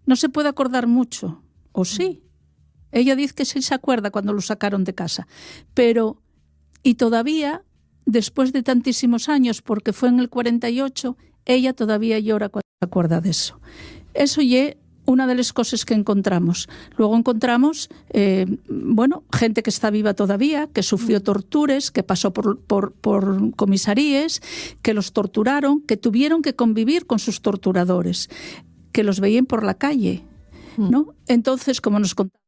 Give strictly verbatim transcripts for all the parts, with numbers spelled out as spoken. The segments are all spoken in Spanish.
no se puede acordar mucho, ¿o sí? Ella dice que sí se acuerda cuando lo sacaron de casa, pero, y todavía, después de tantísimos años, porque fue en el cuarenta y ocho, ella todavía llora cuando se acuerda de eso. Eso es una de las cosas que encontramos. Luego encontramos, eh, bueno, gente que está viva todavía, que sufrió torturas, que pasó por, por, por comisarías, que los torturaron, que tuvieron que convivir con sus torturadores, que los veían por la calle, ¿no? Entonces, como nos contaron,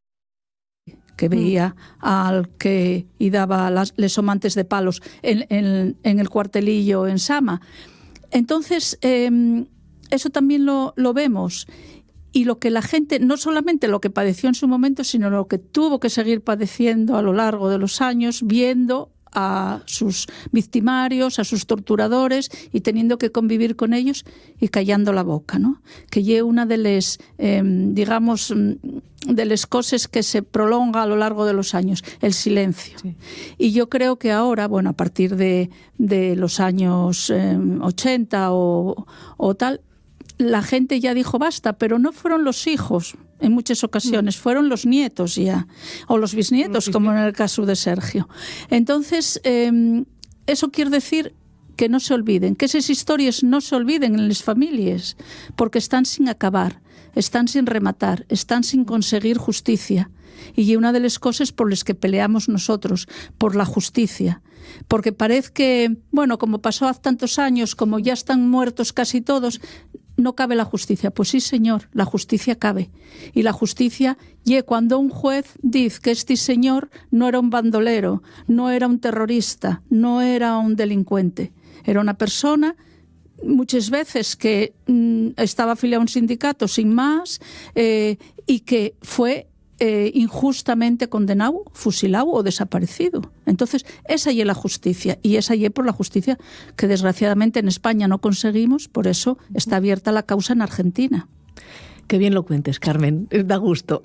que veía al que y daba las, les somantes de palos en, en, en el cuartelillo en Sama. Entonces, eh, eso también lo, lo vemos. Y lo que la gente, no solamente lo que padeció en su momento, sino lo que tuvo que seguir padeciendo a lo largo de los años, viendo a sus victimarios, a sus torturadores y teniendo que convivir con ellos y callando la boca, ¿no? Que es una de las, eh, digamos, de las cosas que se prolonga a lo largo de los años, el silencio. Sí. Y yo creo que ahora, bueno, a partir de, de los años eh, ochenta o, o tal, la gente ya dijo basta, pero no fueron los hijos en muchas ocasiones, fueron los nietos ya, o los bisnietos, como en el caso de Sergio. Entonces, eh, eso quiere decir que no se olviden, que esas historias no se olviden en las familias, porque están sin acabar, están sin rematar, están sin conseguir justicia. Y una de las cosas por las que peleamos nosotros, por la justicia. Porque parece que, bueno, como pasó hace tantos años, como ya están muertos casi todos, no cabe la justicia. Pues sí, señor, la justicia cabe. Y la justicia, y cuando un juez dice que este señor no era un bandolero, no era un terrorista, no era un delincuente, era una persona muchas veces que mm, estaba afiliado a un sindicato sin más eh, y que fue Eh, injustamente condenado, fusilado o desaparecido. Entonces, esa es la justicia, y esa es por la justicia que desgraciadamente en España no conseguimos, por eso está abierta la causa en Argentina. Qué bien lo cuentes, Carmen, da gusto.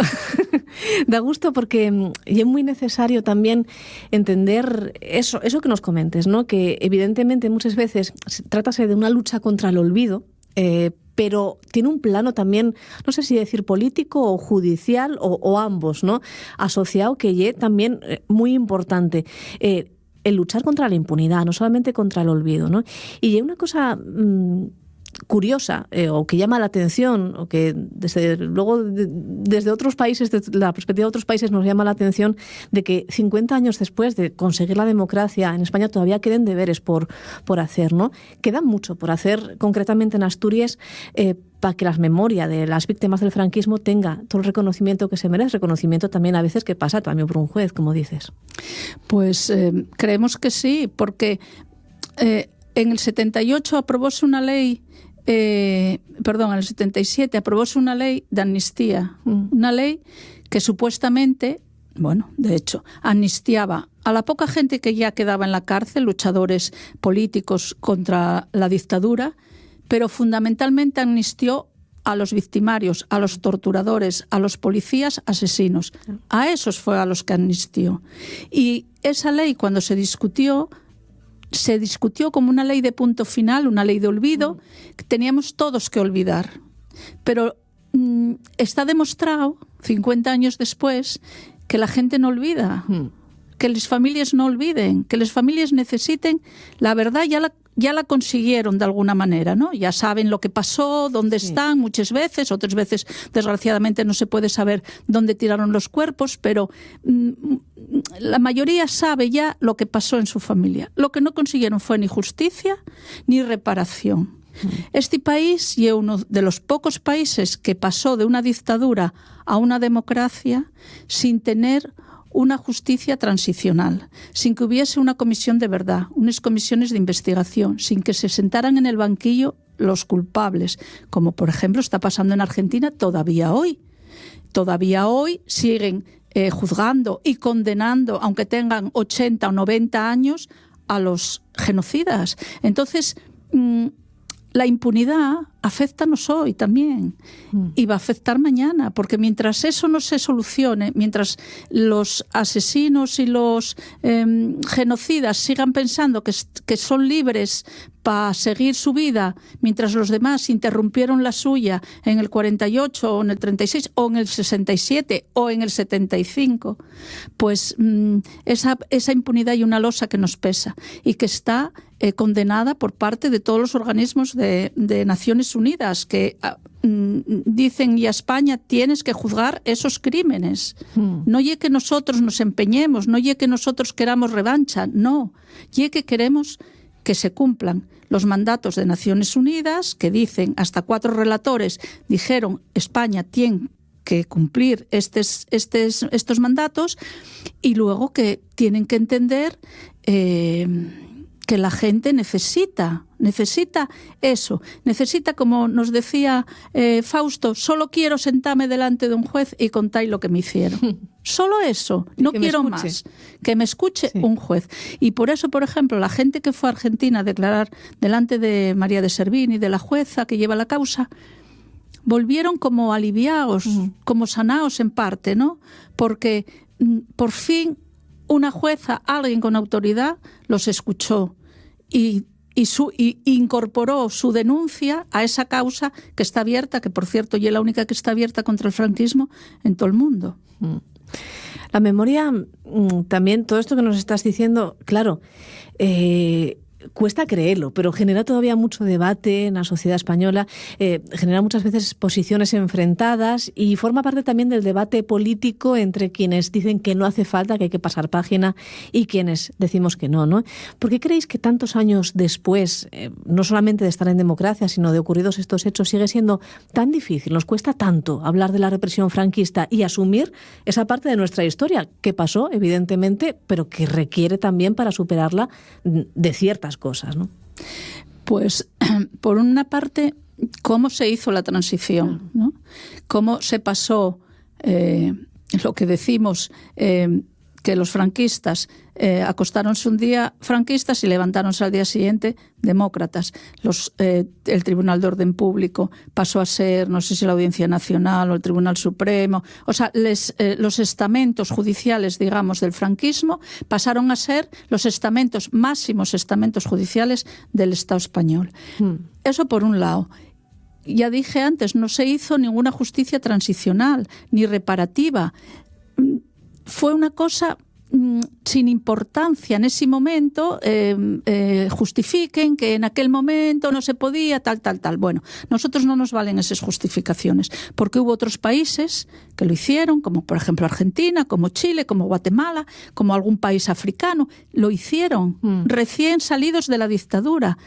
Da gusto porque y es muy necesario también entender eso, eso que nos comentes, ¿no? Que evidentemente muchas veces trátase de una lucha contra el olvido, eh, pero tiene un plano también, no sé si decir político o judicial o, o ambos, ¿no? Asociado, que es también muy importante. Eh, el luchar contra la impunidad, no solamente contra el olvido, ¿no? Y hay una cosa mmm, curiosa eh, o que llama la atención, o que desde luego de, desde otros países, desde la perspectiva de otros países nos llama la atención, de que cincuenta años después de conseguir la democracia en España todavía queden deberes por, por hacer, ¿no? Queda mucho por hacer, concretamente en Asturias, eh, para que la memoria de las víctimas del franquismo tenga todo el reconocimiento que se merece, reconocimiento también a veces que pasa también por un juez, como dices. Pues eh, creemos que sí, porque eh, en el setenta y ocho aprobóse una ley Eh, perdón, en el setenta y siete aprobóse una ley de amnistía, mm. una ley que supuestamente, bueno, de hecho, amnistiaba a la poca gente que ya quedaba en la cárcel, luchadores políticos contra la dictadura, pero fundamentalmente amnistió a los victimarios, a los torturadores, a los policías asesinos. A esos fue a los que amnistió. Y esa ley, cuando se discutió, se discutió como una ley de punto final, una ley de olvido, que teníamos todos que olvidar. Pero mmm, está demostrado, cincuenta años después, que la gente no olvida, mm. que las familias no olviden, que las familias necesiten la verdad, ya la, ya la consiguieron de alguna manera, ¿no? Ya saben lo que pasó, dónde sí. están muchas veces, otras veces desgraciadamente no se puede saber dónde tiraron los cuerpos, pero mmm, la mayoría sabe ya lo que pasó en su familia. Lo que no consiguieron fue ni justicia ni reparación. Mm. Este país es uno de los pocos países que pasó de una dictadura a una democracia sin tener una justicia transicional, sin que hubiese una comisión de verdad, unas comisiones de investigación, sin que se sentaran en el banquillo los culpables, como por ejemplo está pasando en Argentina todavía hoy. Todavía hoy siguen eh, juzgando y condenando, aunque tengan ochenta o noventa años, a los genocidas. Entonces, mmm, la impunidad aféctanos hoy también mm. y va a afectar mañana, porque mientras eso no se solucione, mientras los asesinos y los eh, genocidas sigan pensando que, que son libres para seguir su vida, mientras los demás interrumpieron la suya en el cuarenta y ocho o en el treinta y seis o en el sesenta y siete o en el setenta y cinco, pues mmm, esa, esa impunidad y una losa que nos pesa y que está eh, condenada por parte de todos los organismos de, de Naciones Unidas que mmm, dicen, y a España tienes que juzgar esos crímenes. Hmm. No ye que nosotros nos empeñemos, no ye que nosotros queramos revancha, no, ye que queremos que se cumplan los mandatos de Naciones Unidas, que dicen, hasta cuatro relatores dijeron, España tiene que cumplir estes, estes, estos mandatos, y luego que tienen que entender eh, que la gente necesita, necesita eso, necesita, como nos decía eh, Fausto, solo quiero sentarme delante de un juez y contar lo que me hicieron. Solo eso, no quiero más. Que me escuche sí. un juez. Y por eso, por ejemplo, la gente que fue a Argentina a declarar delante de María de Servini, de la jueza que lleva la causa, volvieron como aliviados, uh-huh. como sanados en parte, ¿no? Porque mm, por fin una jueza, alguien con autoridad, los escuchó y, y, su, y incorporó su denuncia a esa causa que está abierta, que por cierto ya es la única que está abierta contra el franquismo en todo el mundo. Uh-huh. La memoria, también todo esto que nos estás diciendo, claro, eh, cuesta creerlo, pero genera todavía mucho debate en la sociedad española, eh, genera muchas veces posiciones enfrentadas y forma parte también del debate político entre quienes dicen que no hace falta, que hay que pasar página, y quienes decimos que no, ¿no? ¿Por qué creéis que tantos años después, eh, no solamente de estar en democracia, sino de ocurridos estos hechos, sigue siendo tan difícil, nos cuesta tanto hablar de la represión franquista y asumir esa parte de nuestra historia que pasó, evidentemente, pero que requiere también para superarla de ciertas cosas, ¿no? Pues, por una parte, cómo se hizo la transición, ¿no? Cómo se pasó eh, lo que decimos, eh, que los franquistas eh, acostáronse un día franquistas y levantáronse al día siguiente demócratas. Los, eh, el Tribunal de Orden Público pasó a ser, no sé si la Audiencia Nacional o el Tribunal Supremo, o sea, les, eh, los estamentos judiciales, digamos, del franquismo pasaron a ser los estamentos, máximos estamentos judiciales del Estado español. Hmm. Eso por un lado. Ya dije antes, no se hizo ninguna justicia transicional ni reparativa. Fue una cosa mmm, sin importancia en ese momento, eh, eh, justifiquen que en aquel momento no se podía, tal, tal, tal. Bueno, nosotros no nos valen esas justificaciones, porque hubo otros países que lo hicieron, como por ejemplo Argentina, como Chile, como Guatemala, como algún país africano, lo hicieron, mm. recién salidos de la dictadura.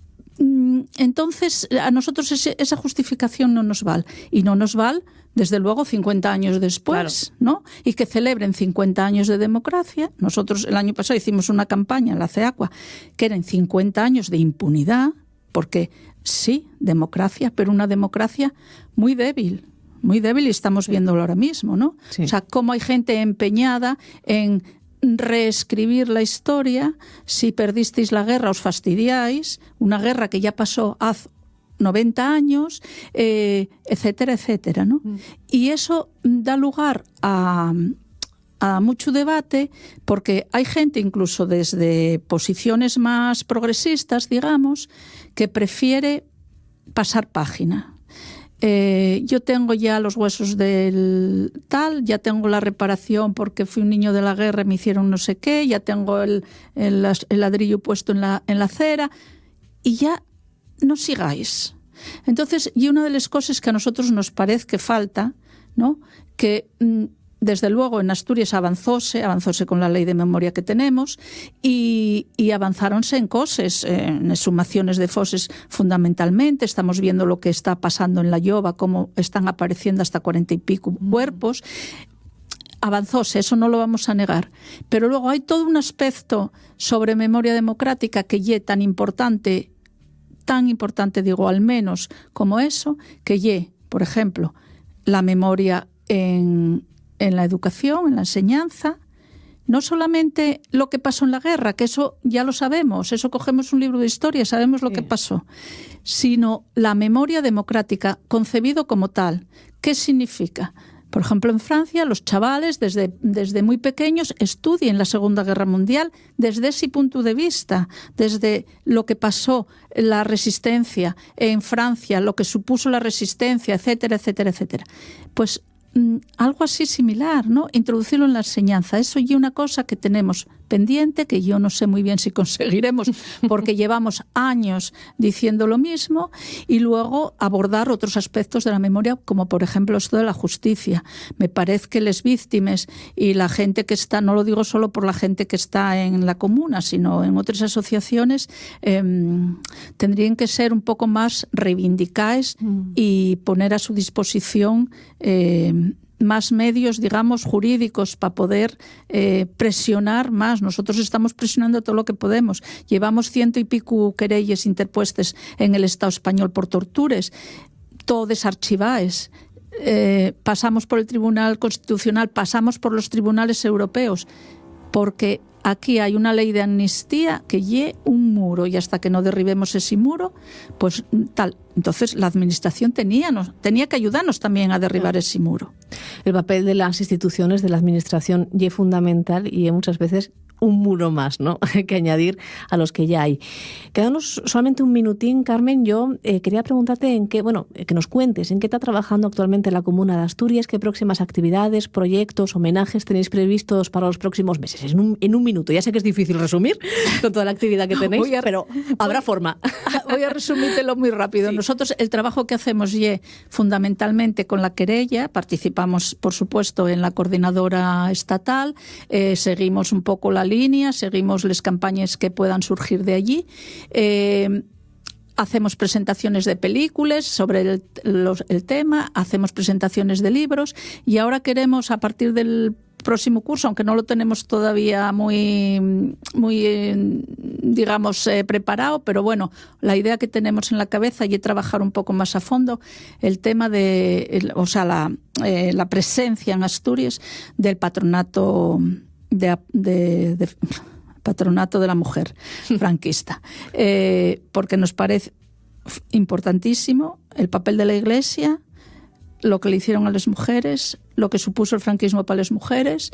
Entonces, a nosotros ese, esa justificación no nos vale. Y no nos vale, desde luego, cincuenta años después, claro. ¿no? Y que celebren cincuenta años de democracia. Nosotros el año pasado hicimos una campaña en la CEACUA que eran cincuenta años de impunidad, porque sí, democracia, pero una democracia muy débil, muy débil, y estamos viéndolo ahora mismo, ¿no? Sí. O sea, cómo hay gente empeñada en reescribir la historia. Si perdisteis la guerra os fastidiáis, una guerra que ya pasó hace noventa años, eh, etcétera, etcétera, ¿no? Mm. Y eso da lugar a, a mucho debate, porque hay gente, incluso desde posiciones más progresistas, digamos, que prefiere pasar página. Eh, yo tengo ya los huesos del tal, ya tengo la reparación porque fui un niño de la guerra y me hicieron no sé qué, ya tengo el, el, el ladrillo puesto en la, en la acera, y ya no sigáis. Entonces, y una de las cosas que a nosotros nos parece que falta, ¿no? Que mm, desde luego en Asturias avanzóse, avanzóse con la ley de memoria que tenemos, y, y avanzáronse en cosas, en exhumaciones de foses fundamentalmente. Estamos viendo lo que está pasando en La Lloba, cómo están apareciendo hasta cuarenta y pico mm. cuerpos. Avanzóse, eso no lo vamos a negar. Pero luego hay todo un aspecto sobre memoria democrática que ye tan importante, tan importante digo, al menos como eso, que ye, por ejemplo, la memoria en... en la educación, en la enseñanza, no solamente lo que pasó en la guerra, que eso ya lo sabemos, eso cogemos un libro de historia, sabemos lo sí. que pasó, sino la memoria democrática, concebido como tal. ¿Qué significa? Por ejemplo, en Francia, los chavales desde, desde muy pequeños estudian la Segunda Guerra Mundial desde ese punto de vista, desde lo que pasó, la resistencia en Francia, lo que supuso la resistencia, etcétera, etcétera, etcétera. Pues mmm, algo así similar, ¿no? Introducirlo en la enseñanza. Eso y una cosa que tenemos pendiente, que yo no sé muy bien si conseguiremos, porque llevamos años diciendo lo mismo, y luego abordar otros aspectos de la memoria, como por ejemplo esto de la justicia. Me parece que las víctimas y la gente que está, no lo digo solo por la gente que está en la comuna, sino en otras asociaciones, eh, tendrían que ser un poco más reivindicadas mm. y poner a su disposición eh, más medios, digamos, jurídicos para poder eh, presionar más. Nosotros estamos presionando todo lo que podemos. Llevamos ciento y pico querellas interpuestas en el Estado español por tortures, todas archivadas. Eh, pasamos por el Tribunal Constitucional, pasamos por los tribunales europeos, porque aquí hay una ley de amnistía que lle un muro, y hasta que no derribemos ese muro, pues tal. Entonces la administración tenía, tenía que ayudarnos también a derribar claro. ese muro. El papel de las instituciones, de la administración, lle fundamental, y muchas veces un muro más, ¿no? que añadir a los que ya hay. Quedándonos solamente un minutín, Carmen, yo eh, quería preguntarte en qué, bueno, que nos cuentes en qué está trabajando actualmente la Comuna de Asturias, qué próximas actividades, proyectos, homenajes tenéis previstos para los próximos meses. En un, en un minuto. Ya sé que es difícil resumir con toda la actividad que tenéis, a, pero habrá voy, forma. Voy a resumírtelo muy rápido. Sí. Nosotros el trabajo que hacemos ye fundamentalmente con la querella, participamos por supuesto en la coordinadora estatal, eh, seguimos un poco la línea, seguimos las campañas que puedan surgir de allí, eh, hacemos presentaciones de películas sobre el, los, el tema, hacemos presentaciones de libros, y ahora queremos, a partir del próximo curso, aunque no lo tenemos todavía muy, muy eh, digamos, eh, preparado, pero bueno, la idea que tenemos en la cabeza y trabajar un poco más a fondo el tema de, el, o sea, la, eh, la presencia en Asturias del patronato de, de, de patronato de la mujer franquista, eh, porque nos parece importantísimo el papel de la Iglesia, lo que le hicieron a las mujeres, lo que supuso el franquismo para las mujeres,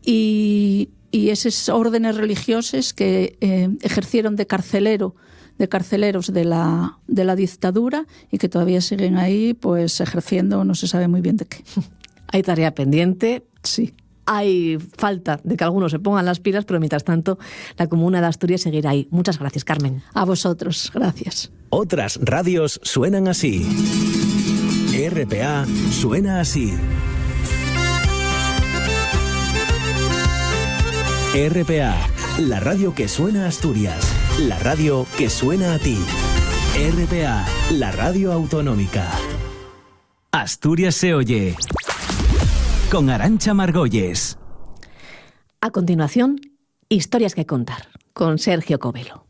y, y esos órdenes religiosos que eh, ejercieron de carcelero, de carceleros de la, de la dictadura, y que todavía siguen ahí, pues ejerciendo no se sabe muy bien de qué. Hay tarea pendiente. Sí. Hay falta de que algunos se pongan las pilas, pero mientras tanto la Comuna de Asturias seguirá ahí. Muchas gracias, Carmen. A vosotros, gracias. Otras radios suenan así. R P A suena así. R P A, la radio que suena a Asturias, la radio que suena a ti. R P A, la radio autonómica. Asturias se oye. Con Arantxa Margolles. A continuación, Historias que contar, con Sergio Covelo.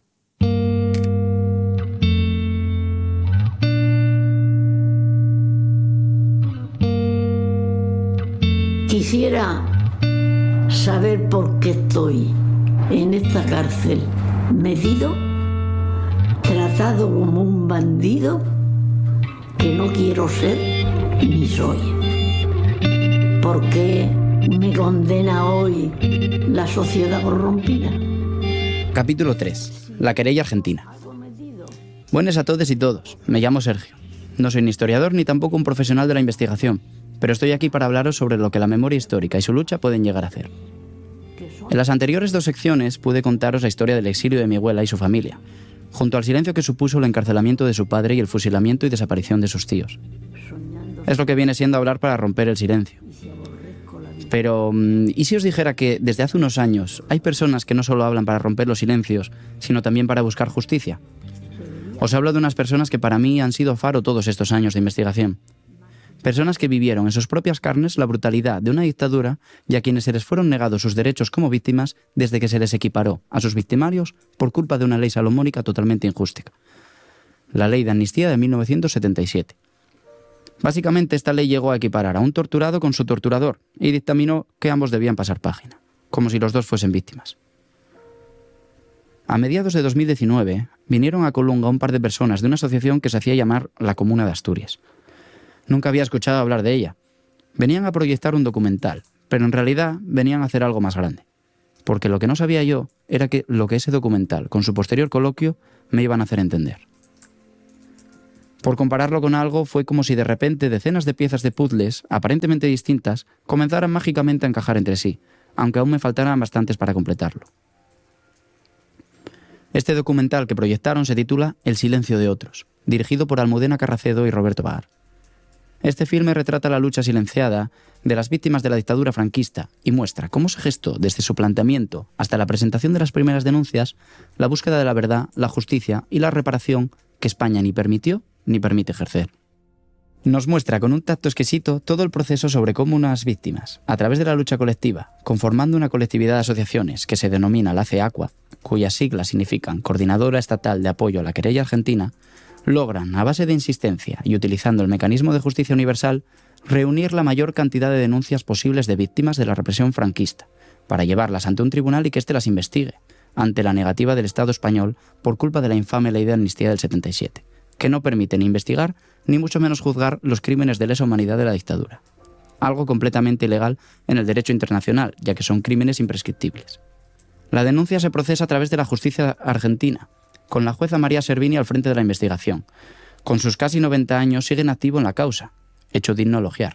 Quisiera saber por qué estoy en esta cárcel, medido, tratado como un bandido que no quiero ser ni soy. ¿Por qué me condena hoy la sociedad corrompida? Capítulo tres. La querella argentina. Buenas a todos y todos. Me llamo Sergio. No soy ni historiador ni tampoco un profesional de la investigación, pero estoy aquí para hablaros sobre lo que la memoria histórica y su lucha pueden llegar a hacer. En las anteriores dos secciones pude contaros la historia del exilio de mi abuela y su familia, junto al silencio que supuso el encarcelamiento de su padre y el fusilamiento y desaparición de sus tíos. Es lo que viene siendo hablar para romper el silencio. Pero, ¿y si os dijera que desde hace unos años hay personas que no solo hablan para romper los silencios, sino también para buscar justicia? Os hablo de unas personas que para mí han sido faro todos estos años de investigación. Personas que vivieron en sus propias carnes la brutalidad de una dictadura y a quienes se les fueron negados sus derechos como víctimas desde que se les equiparó a sus victimarios por culpa de una ley salomónica totalmente injusta. La ley de amnistía de mil novecientos setenta y siete. Básicamente esta ley llegó a equiparar a un torturado con su torturador y dictaminó que ambos debían pasar página. como si los dos fuesen víctimas. A mediados de dos mil diecinueve vinieron a Colunga un par de personas de una asociación que se hacía llamar la Comuna de Asturias. Nunca había escuchado hablar de ella. Venían a proyectar un documental, pero en realidad venían a hacer algo más grande. Porque lo que no sabía yo era que lo que ese documental, con su posterior coloquio, me iban a hacer entender. Por compararlo con algo, fue como si de repente decenas de piezas de puzzles, aparentemente distintas, comenzaran mágicamente a encajar entre sí, aunque aún me faltaran bastantes para completarlo. Este documental que proyectaron se titula El silencio de otros, dirigido por Almudena Carracedo y Roberto Baar. Este filme retrata la lucha silenciada de las víctimas de la dictadura franquista y muestra cómo se gestó desde su planteamiento hasta la presentación de las primeras denuncias la búsqueda de la verdad, la justicia y la reparación que España ni permitió ni permite ejercer. Nos muestra con un tacto exquisito todo el proceso sobre cómo unas víctimas, a través de la lucha colectiva, conformando una colectividad de asociaciones que se denomina la CEACUA, cuyas siglas significan Coordinadora Estatal de Apoyo a la Querella Argentina, logran, a base de insistencia y utilizando el mecanismo de justicia universal, reunir la mayor cantidad de denuncias posibles de víctimas de la represión franquista, para llevarlas ante un tribunal y que éste las investigue, ante la negativa del Estado español por culpa de la infame ley de amnistía del setenta y siete, que no permite ni investigar, ni mucho menos juzgar los crímenes de lesa humanidad de la dictadura. Algo completamente ilegal en el derecho internacional, ya que son crímenes imprescriptibles. La denuncia se procesa a través de la justicia argentina, con la jueza María Servini al frente de la investigación. Con sus casi noventa años sigue en activo en la causa, hecho digno de elogiar.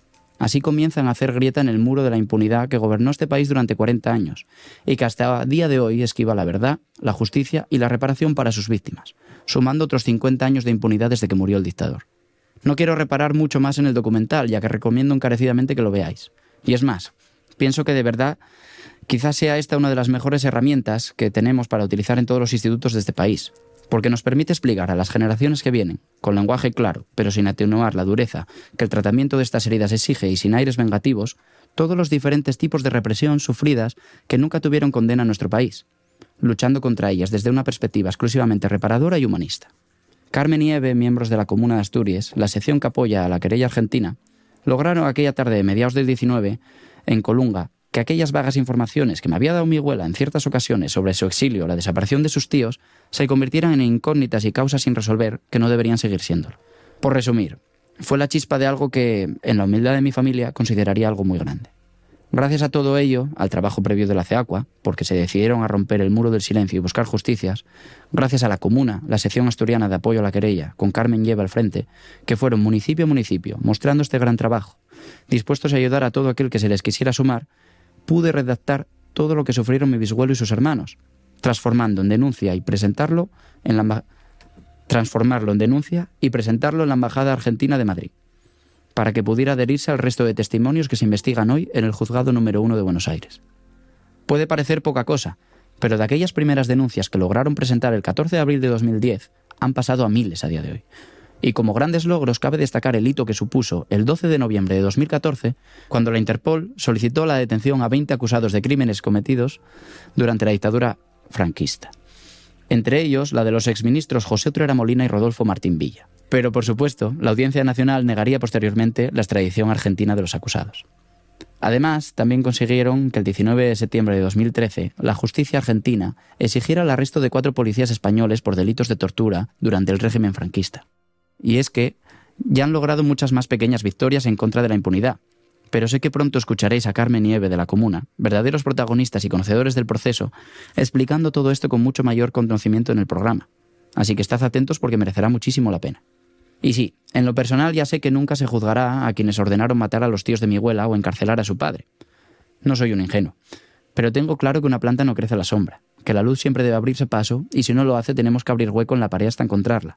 Así comienzan a hacer grieta en el muro de la impunidad que gobernó este país durante cuarenta años y que hasta día de hoy esquiva la verdad, la justicia y la reparación para sus víctimas, sumando otros cincuenta años de impunidad desde que murió el dictador. No quiero reparar mucho más en el documental, ya que recomiendo encarecidamente que lo veáis. Y es más, pienso que de verdad quizás sea esta una de las mejores herramientas que tenemos para utilizar en todos los institutos de este país, porque nos permite explicar a las generaciones que vienen, con lenguaje claro, pero sin atenuar la dureza que el tratamiento de estas heridas exige y sin aires vengativos, todos los diferentes tipos de represión sufridas que nunca tuvieron condena en nuestro país, luchando contra ellas desde una perspectiva exclusivamente reparadora y humanista. Carmen y Eve, miembros de la Comuna de Asturias, la sección que apoya a la querella argentina, lograron aquella tarde de mediados del diecinueve, en Colunga, que aquellas vagas informaciones que me había dado mi abuela en ciertas ocasiones sobre su exilio o la desaparición de sus tíos se convirtieran en incógnitas y causas sin resolver que no deberían seguir siéndolo. Por resumir, fue la chispa de algo que, en la humildad de mi familia, consideraría algo muy grande. Gracias a todo ello, al trabajo previo de la CEACUA, porque se decidieron a romper el muro del silencio y buscar justicias, gracias a la Comuna, la sección asturiana de apoyo a la querella, con Carmen y Eva al frente, que fueron municipio a municipio, mostrando este gran trabajo, dispuestos a ayudar a todo aquel que se les quisiera sumar, pude redactar todo lo que sufrieron mi bisabuelo y sus hermanos, transformando en denuncia y presentarlo en la transformarlo en denuncia y presentarlo en la Embajada Argentina de Madrid, para que pudiera adherirse al resto de testimonios que se investigan hoy en el Juzgado número uno de Buenos Aires. Puede parecer poca cosa, pero de aquellas primeras denuncias que lograron presentar el catorce de abril de dos mil diez, han pasado a miles a día de hoy. Y como grandes logros cabe destacar el hito que supuso el doce de noviembre de dos mil catorce, cuando la Interpol solicitó la detención a veinte acusados de crímenes cometidos durante la dictadura franquista. Entre ellos, la de los exministros José Utrera Molina y Rodolfo Martín Villa. Pero, por supuesto, la Audiencia Nacional negaría posteriormente la extradición argentina de los acusados. Además, también consiguieron que el diecinueve de septiembre de dos mil trece la justicia argentina exigiera el arresto de cuatro policías españoles por delitos de tortura durante el régimen franquista. Y es que ya han logrado muchas más pequeñas victorias en contra de la impunidad, pero sé que pronto escucharéis a Carmen y Eve de la Comuna, verdaderos protagonistas y conocedores del proceso, explicando todo esto con mucho mayor conocimiento en el programa. Así que estad atentos porque merecerá muchísimo la pena. Y sí, en lo personal ya sé que nunca se juzgará a quienes ordenaron matar a los tíos de mi abuela o encarcelar a su padre. No soy un ingenuo, pero tengo claro que una planta no crece a la sombra, que la luz siempre debe abrirse paso y si no lo hace tenemos que abrir hueco en la pared hasta encontrarla.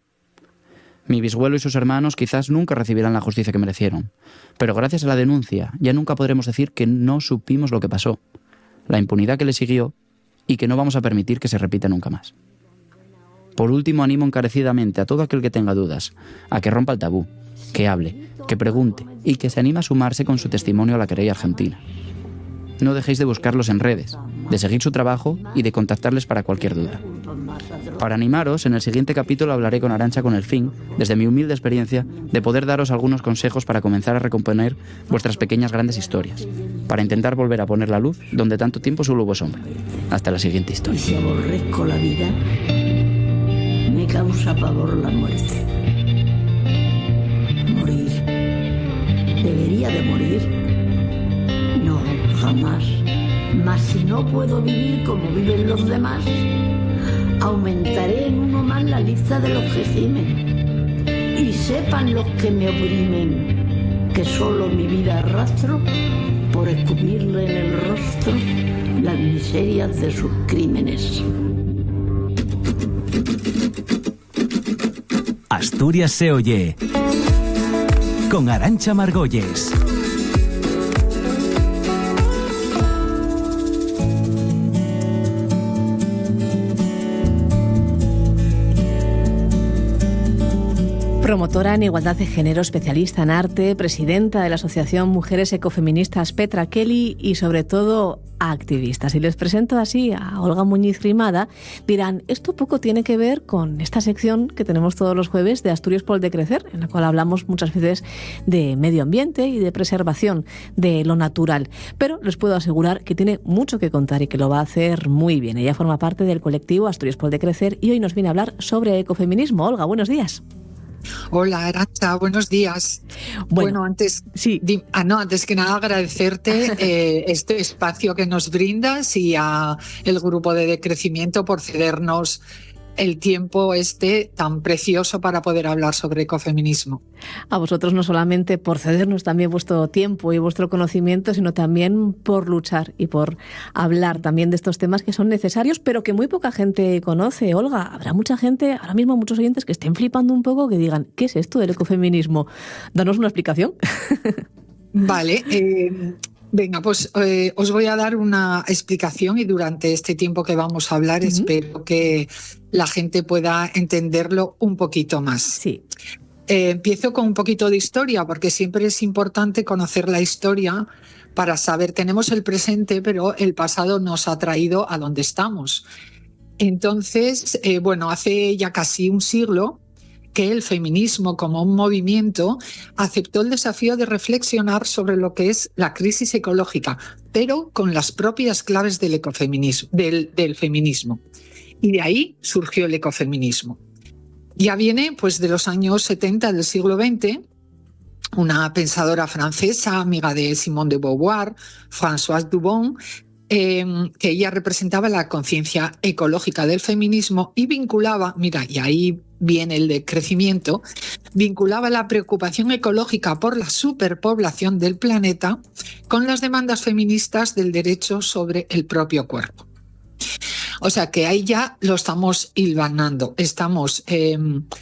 Mi bisabuelo y sus hermanos quizás nunca recibirán la justicia que merecieron, pero gracias a la denuncia ya nunca podremos decir que no supimos lo que pasó, la impunidad que le siguió y que no vamos a permitir que se repita nunca más. Por último, animo encarecidamente a todo aquel que tenga dudas a que rompa el tabú, que hable, que pregunte y que se anime a sumarse con su testimonio a la querella argentina. No dejéis de buscarlos en redes, de seguir su trabajo y de contactarles para cualquier duda. Para animaros, en el siguiente capítulo hablaré con Arantxa con el fin, desde mi humilde experiencia, de poder daros algunos consejos para comenzar a recomponer vuestras pequeñas grandes historias, para intentar volver a poner la luz donde tanto tiempo solo hubo sombra. Hasta la siguiente historia. Y si aborrezco la vida, me causa pavor la muerte. Morir. ¿Debería de morir? No, jamás. Mas si no puedo vivir como viven los demás, aumentaré en uno más la lista de los que gimen. Y sepan los que me oprimen que solo mi vida arrastro por escupirle en el rostro las miserias de sus crímenes. Asturias se oye con Arantxa Margolles. Promotora en igualdad de género, especialista en arte, presidenta de la Asociación Mujeres Ecofeministas Petra Kelly y sobre todo activista. Si les presento así a Olga Muñiz Grimada, dirán, esto poco tiene que ver con esta sección que tenemos todos los jueves de Asturias por el Decrecer, en la cual hablamos muchas veces de medio ambiente y de preservación de lo natural. Pero les puedo asegurar que tiene mucho que contar y que lo va a hacer muy bien. Ella forma parte del colectivo Asturias por el Decrecer y hoy nos viene a hablar sobre ecofeminismo. Olga, buenos días. Hola, Arantxa, buenos días. Bueno, bueno antes, sí. di, ah, no, antes que nada agradecerte eh, este espacio que nos brindas y a el grupo de Decrecimiento por cedernos el tiempo este tan precioso para poder hablar sobre ecofeminismo. A vosotros no solamente por cedernos también vuestro tiempo y vuestro conocimiento, sino también por luchar y por hablar también de estos temas que son necesarios, pero que muy poca gente conoce. Olga, habrá mucha gente, ahora mismo muchos oyentes que estén flipando un poco, que digan, ¿qué es esto del ecofeminismo? Danos una explicación. Vale, eh... Venga, pues eh, os voy a dar una explicación y durante este tiempo que vamos a hablar uh-huh. espero que la gente pueda entenderlo un poquito más. Sí. Eh, empiezo con un poquito de historia porque siempre es importante conocer la historia para saber, tenemos el presente, pero el pasado nos ha traído a donde estamos. Entonces, eh, bueno, hace ya casi un siglo que el feminismo como un movimiento aceptó el desafío de reflexionar sobre lo que es la crisis ecológica, pero con las propias claves del ecofeminismo, del, del feminismo. Y de ahí surgió el ecofeminismo. Ya viene pues de los años setenta del siglo veinte, una pensadora francesa, amiga de Simone de Beauvoir, Françoise Dubon, Eh, que ella representaba la conciencia ecológica del feminismo y vinculaba, mira, y ahí viene el decrecimiento, vinculaba la preocupación ecológica por la superpoblación del planeta con las demandas feministas del derecho sobre el propio cuerpo. O sea que ahí ya lo estamos hilvanando, estamos eh,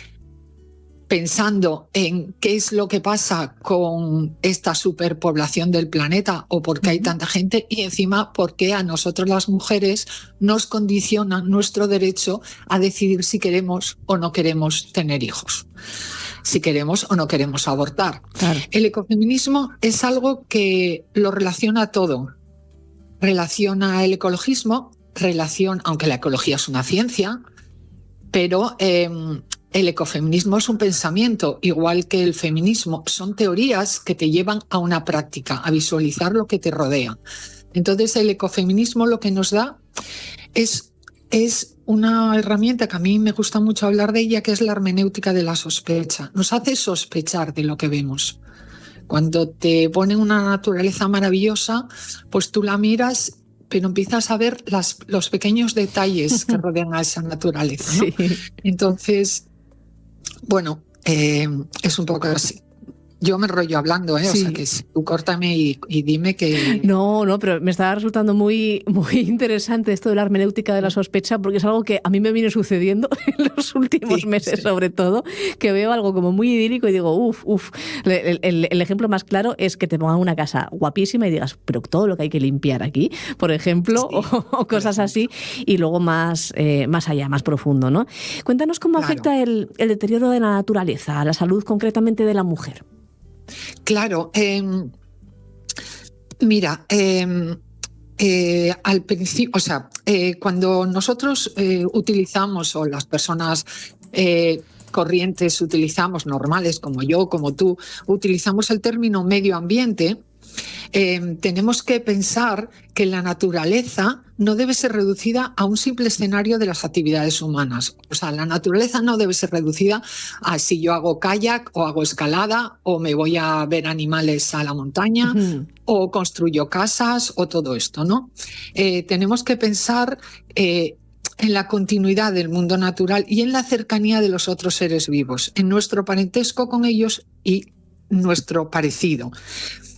pensando en qué es lo que pasa con esta superpoblación del planeta o por qué hay tanta gente y encima por qué a nosotros las mujeres nos condiciona nuestro derecho a decidir si queremos o no queremos tener hijos, si queremos o no queremos abortar. Claro. El ecofeminismo es algo que lo relaciona todo. Relaciona el ecologismo, relaciona, aunque la ecología es una ciencia, pero eh, el ecofeminismo es un pensamiento, igual que el feminismo. Son teorías que te llevan a una práctica, a visualizar lo que te rodea. Entonces, el ecofeminismo lo que nos da es, es una herramienta que a mí me gusta mucho hablar de ella, que es la hermenéutica de la sospecha. Nos hace sospechar de lo que vemos. Cuando te ponen una naturaleza maravillosa, pues tú la miras, pero empiezas a ver las, los pequeños detalles que rodean a esa naturaleza, ¿no? Sí. Entonces, bueno, eh, es un poco así. Yo me enrollo hablando, ¿eh? Sí. O sea que tú córtame y, y dime que... No, no, pero me está resultando muy, muy interesante esto de la hermenéutica de la sospecha, porque es algo que a mí me viene sucediendo en los últimos sí, meses, sí. sobre todo, que veo algo como muy idílico y digo, uff, uff. El, el, el ejemplo más claro es que te pongan una casa guapísima y digas, pero todo lo que hay que limpiar aquí, por ejemplo, sí, o, o cosas así, y luego más, eh, más allá, más profundo, ¿no? Cuéntanos cómo claro. afecta el, el deterioro de la naturaleza a la salud concretamente de la mujer. Claro, eh, mira, eh, eh, al principio, o sea, eh, cuando nosotros eh, utilizamos, o las personas eh, corrientes utilizamos, normales como yo, como tú, utilizamos el término medio ambiente, Eh, tenemos que pensar que la naturaleza no debe ser reducida a un simple escenario de las actividades humanas. O sea, la naturaleza no debe ser reducida a si yo hago kayak o hago escalada o me voy a ver animales a la montaña uh-huh. o construyo casas o todo esto, ¿no? Eh, tenemos que pensar eh, en la continuidad del mundo natural y en la cercanía de los otros seres vivos, en nuestro parentesco con ellos y nuestro parecido.